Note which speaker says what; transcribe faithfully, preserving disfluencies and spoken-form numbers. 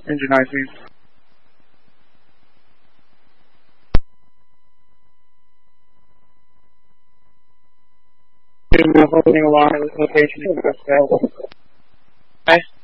Speaker 1: Engine I Cs. Holding along at this location is available. Okay.